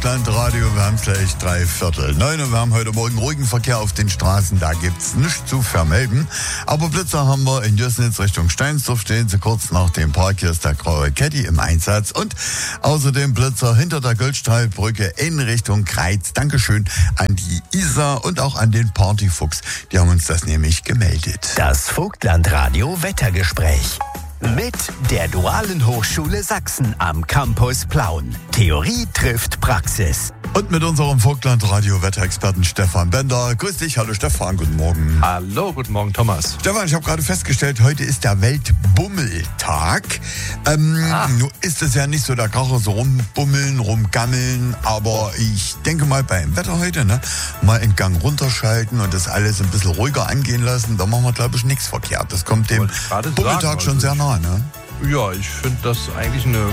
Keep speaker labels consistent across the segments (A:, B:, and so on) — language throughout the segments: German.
A: Vogtland-Radio, wir haben gleich 8:45 und wir haben heute Morgen ruhigen Verkehr auf den Straßen, da gibt's nichts zu vermelden. Aber Blitzer haben wir in Jößnitz Richtung Steinsdorf stehen, so kurz nach dem Park, hier ist der graue Caddy im Einsatz und außerdem Blitzer hinter der Goldstrahlbrücke in Richtung Kreiz. Dankeschön an die Isa und auch an den Partyfuchs, die haben uns das nämlich gemeldet.
B: Das Vogtland-Radio Wettergespräch. Mit der Dualen Hochschule Sachsen am Campus Plauen. Theorie trifft Praxis.
A: Und mit unserem Vogtland-Radio-Wetterexperten Stefan Bender. Grüß dich, hallo Stefan, guten Morgen.
C: Hallo, guten Morgen Thomas.
A: Stefan, ich habe gerade festgestellt, heute ist der Weltbummeltag. Nun ist es ja nicht so der Kracher, so rumbummeln, rumgammeln, aber ich denke mal beim Wetter heute, mal einen Gang runterschalten und das alles ein bisschen ruhiger angehen lassen, da machen wir, glaube ich, nichts verkehrt. Das kommt dem Bummeltag schon sehr nah, ne?
C: Ja, ich finde das eigentlich eine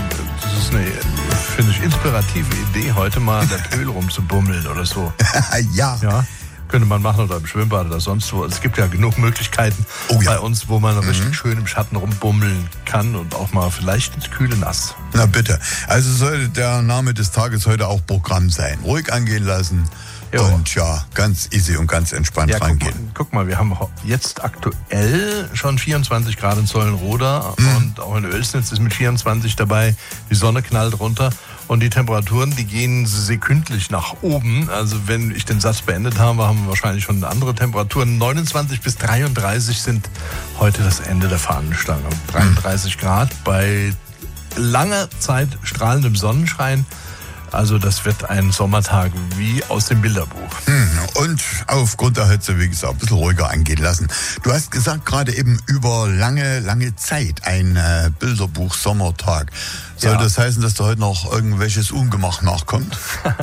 C: inspirative Idee, heute mal in der Pöhl rumzubummeln oder so.
A: Ja.
C: Könnte man machen oder im Schwimmbad oder sonst wo. Es gibt ja genug Möglichkeiten bei uns, wo man richtig schön im Schatten rumbummeln kann und auch mal vielleicht ins kühle Nass.
A: Na bitte. Also sollte der Name des Tages heute auch Programm sein. Ruhig angehen lassen. Jo. Und ja, ganz easy und ganz entspannt reingehen.
C: Guck mal, wir haben jetzt aktuell schon 24 Grad in Zollenroda und auch in Oelsnitz ist mit 24 dabei. Die Sonne knallt runter und die Temperaturen, die gehen sekündlich nach oben. Also wenn ich den Satz beendet habe, haben wir wahrscheinlich schon andere Temperaturen. 29 bis 33 sind heute das Ende der Fahnenstange. 33 Grad bei langer Zeit strahlendem Sonnenschein. Also das wird ein Sommertag wie aus dem Bilderbuch.
A: Und aufgrund der Hitze, wie gesagt, ein bisschen ruhiger angehen lassen. Du hast gesagt, gerade eben über lange Zeit ein Bilderbuch-Sommertag. Soll das heißen, dass da heute noch irgendwelches Ungemach nachkommt?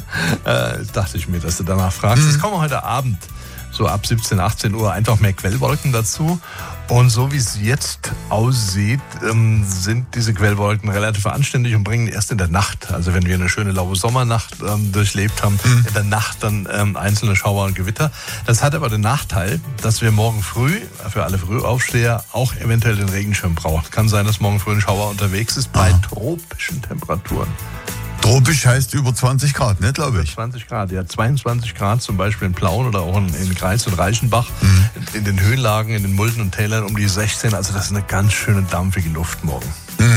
C: Dachte ich mir, dass du danach fragst. Es kommen heute Abend, so ab 17, 18 Uhr, einfach mehr Quellwolken dazu. Und so wie es jetzt aussieht, sind diese Quellwolken relativ anständig und bringen erst in der Nacht, also wenn wir eine schöne laue Sommernacht durchlebt haben, in der Nacht dann einzelne Schauer und Gewitter. Das hat aber den Nachteil, dass wir morgen früh, für alle Frühaufsteher, auch eventuell den Regenschirm brauchen. Kann sein, dass morgen früh ein Schauer unterwegs ist bei tropischen Temperaturen.
A: Tropisch heißt über 20 Grad, ne, glaube ich.
C: 20 Grad, ja. 22 Grad zum Beispiel in Plauen oder auch in Kreiz und Reichenbach. In den Höhenlagen, in den Mulden und Tälern um die 16. Also das ist eine ganz schöne dampfige Luft morgen.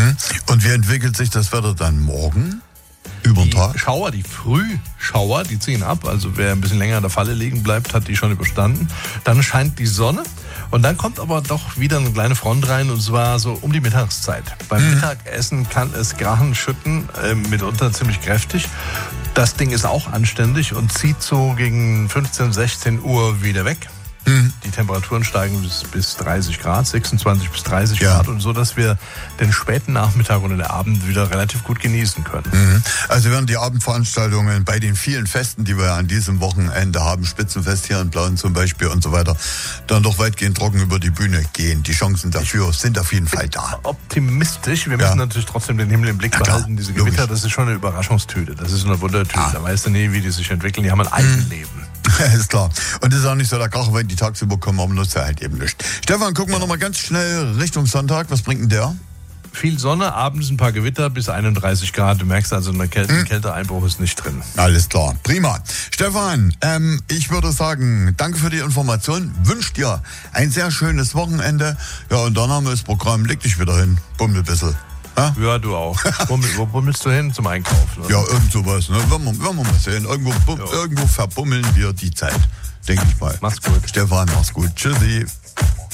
A: Und wie entwickelt sich das Wetter dann morgen? Über den Tag?
C: Schauer, die Frühschauer, die ziehen ab. Also wer ein bisschen länger in der Falle liegen bleibt, hat die schon überstanden. Dann scheint die Sonne. Und dann kommt aber doch wieder eine kleine Front rein, und zwar so um die Mittagszeit. Beim Mittagessen kann es Grachen schütten, mitunter ziemlich kräftig. Das Ding ist auch anständig und zieht so gegen 15, 16 Uhr wieder weg. Die Temperaturen steigen bis 30 Grad, 26 bis 30 Grad und so, dass wir den späten Nachmittag und den Abend wieder relativ gut genießen können.
A: Also werden die Abendveranstaltungen bei den vielen Festen, die wir ja an diesem Wochenende haben, Spitzenfest hier in Plauen zum Beispiel und so weiter, dann doch weitgehend trocken über die Bühne gehen. Die Chancen dafür sind auf jeden Fall da.
C: Optimistisch. Wir müssen natürlich trotzdem den Himmel im Blick behalten. Diese Gewitter, das ist schon eine Überraschungstüte. Das ist eine Wundertüte. Da weißt du nie, wie die sich entwickeln. Die haben ein Eigenleben.
A: Ist klar. Und das ist auch nicht so der Kracher, wenn die tagsüber kommen, aber nutzt er halt eben nicht. Stefan, gucken wir nochmal ganz schnell Richtung Sonntag. Was bringt denn der?
C: Viel Sonne, abends ein paar Gewitter bis 31 Grad. Du merkst also, ein Kälteeinbruch ist nicht drin.
A: Alles klar, prima. Stefan, ich würde sagen, danke für die Information. Wünsch dir ein sehr schönes Wochenende. Ja, und dann haben wir das Programm. Leg dich wieder hin. Bummel ein bisschen.
C: Ja, du auch. Wo bummelst du hin? Zum Einkaufen? Oder?
A: Ja, irgend sowas. Ne? Wenn wir mal sehen. Irgendwo verbummeln wir die Zeit. Denke ich mal.
C: Mach's gut.
A: Stefan, mach's gut. Tschüssi.